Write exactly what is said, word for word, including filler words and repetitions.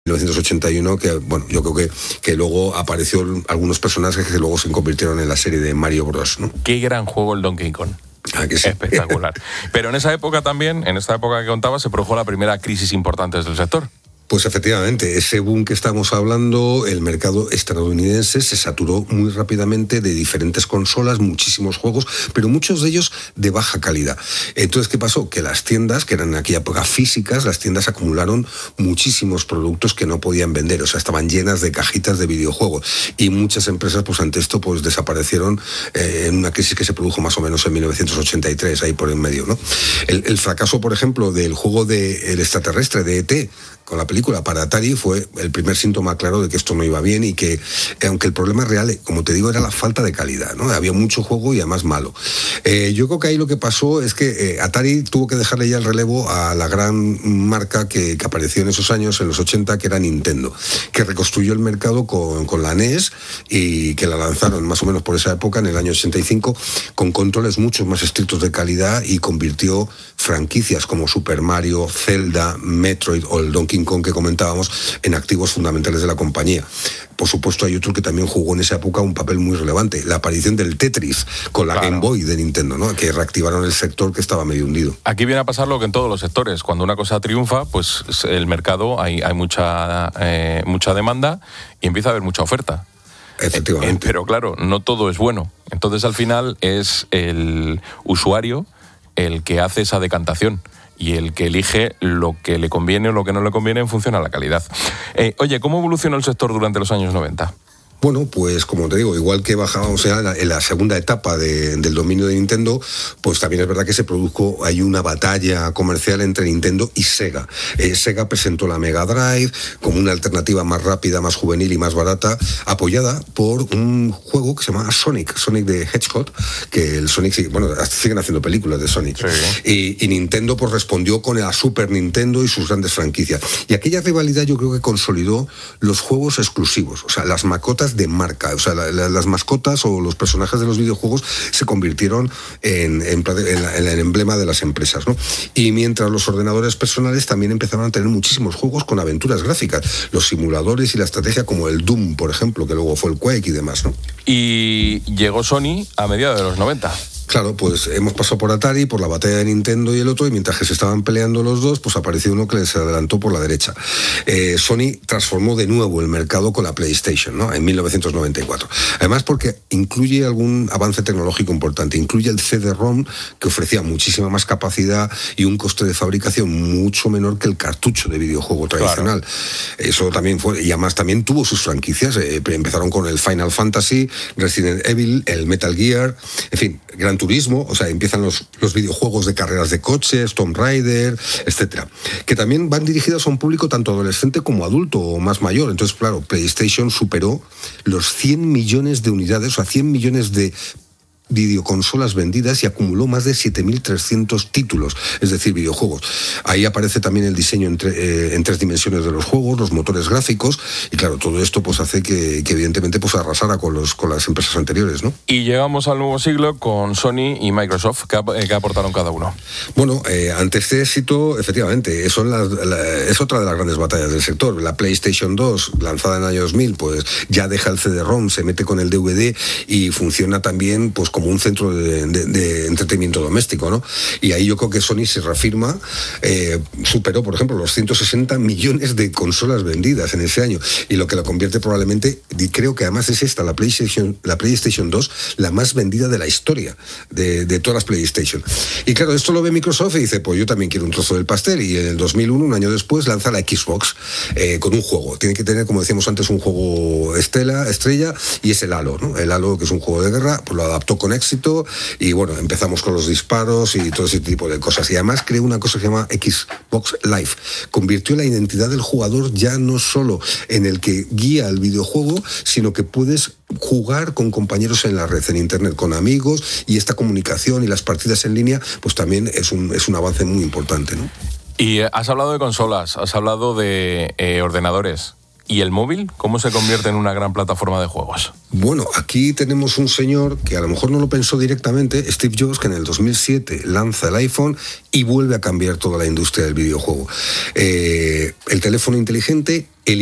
mil novecientos ochenta y uno, que bueno, yo creo que, que luego apareció algunos personajes que luego se convirtieron en la serie de Mario Bros, ¿no? Qué gran juego el Donkey Kong. Ah, que sí. Espectacular. Pero en esa época también, en esta época que contaba, se produjo la primera crisis importante del sector. Pues efectivamente, ese boom que estamos hablando, el mercado estadounidense se saturó muy rápidamente de diferentes consolas, muchísimos juegos, pero muchos de ellos de baja calidad. Entonces, ¿qué pasó? Que las tiendas, que eran en aquella época físicas, las tiendas acumularon muchísimos productos que no podían vender, o sea, estaban llenas de cajitas de videojuegos. Y muchas empresas, pues ante esto, pues desaparecieron eh, en una crisis que se produjo más o menos en mil novecientos ochenta y tres, ahí por en medio, ¿no? El, el fracaso, por ejemplo, del juego de El extraterrestre, de E T, con la película para Atari, fue el primer síntoma claro de que esto no iba bien y que, aunque el problema real, como te digo, era la falta de calidad, ¿no? Había mucho juego y además malo. Eh, yo creo que ahí lo que pasó es que eh, Atari tuvo que dejarle ya el relevo a la gran marca que, que apareció en esos años, en los ochenta, que era Nintendo, que reconstruyó el mercado con, con la N E S y que la lanzaron más o menos por esa época, en el año ochenta y cinco, con controles mucho más estrictos de calidad y convirtió franquicias como Super Mario, Zelda, Metroid o el Donkey Kong que comentábamos en activos fundamentales de la compañía. Por supuesto, hay otro que también jugó en esa época un papel muy relevante, la aparición del Tetris con la claro. Game Boy de Nintendo, ¿no? Que reactivaron el sector que estaba medio hundido. Aquí viene a pasar lo que en todos los sectores, cuando una cosa triunfa, pues el mercado, hay, hay mucha, eh, mucha demanda y empieza a haber mucha oferta. Efectivamente. Eh, pero claro, no todo es bueno. Entonces al final es el usuario el que hace esa decantación y el que elige lo que le conviene o lo que no le conviene en función a la calidad. Eh, oye, ¿cómo evolucionó el sector durante los años noventa? Bueno, pues como te digo, igual que bajábamos en la, en la segunda etapa de, del dominio de Nintendo, pues también es verdad que se produjo, hay una batalla comercial entre Nintendo y Sega. Eh, Sega presentó la Mega Drive como una alternativa más rápida, más juvenil y más barata, apoyada por un juego que se llama Sonic, Sonic the Hedgehog, que el Sonic, sigue, bueno, siguen haciendo películas de Sonic. Sí. Y, y Nintendo pues respondió con la Super Nintendo y sus grandes franquicias. Y aquella rivalidad yo creo que consolidó los juegos exclusivos, o sea, las mascotas de marca, o sea, la, la, las mascotas o los personajes de los videojuegos se convirtieron en, en, en, la, en el emblema de las empresas, ¿no? Y mientras los ordenadores personales también empezaron a tener muchísimos juegos con aventuras gráficas, los simuladores y la estrategia como el Doom, por ejemplo, que luego fue el Quake y demás, ¿no? Y llegó Sony a mediados de los noventa. Claro, pues hemos pasado por Atari, por la batalla de Nintendo y el otro, y mientras que se estaban peleando los dos, pues apareció uno que les adelantó por la derecha. Eh, Sony transformó de nuevo el mercado con la PlayStation, ¿no? En mil novecientos noventa y cuatro. Además porque incluye algún avance tecnológico importante, incluye el C D ROM, que ofrecía muchísima más capacidad y un coste de fabricación mucho menor que el cartucho de videojuego tradicional. Claro. Eso también fue, y además también tuvo sus franquicias, eh, empezaron con el Final Fantasy, Resident Evil, el Metal Gear, en fin, Gran Turismo, o sea, empiezan los, los videojuegos de carreras de coches, Tomb Raider, etcétera, que también van dirigidos a un público tanto adolescente como adulto o más mayor. Entonces, claro, PlayStation superó los cien millones de unidades, o sea, cien millones de videoconsolas vendidas y acumuló más de siete mil trescientos títulos, es decir, videojuegos. Ahí aparece también el diseño en, tre- eh, en tres dimensiones de los juegos, los motores gráficos, y claro, todo esto pues hace que, que evidentemente pues arrasara con, los, con las empresas anteriores, ¿no? Y llegamos al nuevo siglo con Sony y Microsoft. ¿Qué, qué aportaron cada uno? Bueno, eh, ante este éxito, efectivamente, son las, la, es otra de las grandes batallas del sector. La PlayStation dos, lanzada en el año dos mil, pues ya deja el C D ROM, se mete con el D V D y funciona también pues como un centro de, de, de entretenimiento doméstico, ¿no? Y ahí yo creo que Sony se reafirma, eh, superó, por ejemplo, los ciento sesenta millones de consolas vendidas en ese año, y lo que lo convierte probablemente, y creo que además es esta, la PlayStation, la PlayStation dos, la más vendida de la historia de, de todas las PlayStation. Y claro, esto lo ve Microsoft y dice, pues yo también quiero un trozo del pastel, y en el dos mil uno, un año después, lanza la Xbox eh, con un juego. Tiene que tener, como decíamos antes, un juego estela, estrella, y es el Halo, ¿no? El Halo, que es un juego de guerra, pues lo adaptó con éxito, y bueno, empezamos con los disparos y todo ese tipo de cosas. Y además creó una cosa que se llama Xbox Live. Convirtió la identidad del jugador ya no solo en el que guía el videojuego, sino que puedes jugar con compañeros en la red, en internet, con amigos, y esta comunicación y las partidas en línea, pues también es un, es un avance muy importante, ¿no? Y has hablado de consolas, has hablado de eh, ordenadores. ¿Y el móvil cómo se convierte en una gran plataforma de juegos? Bueno, aquí tenemos un señor que a lo mejor no lo pensó directamente, Steve Jobs, que en el dos mil siete lanza el iPhone y vuelve a cambiar toda la industria del videojuego. Eh, el teléfono inteligente, el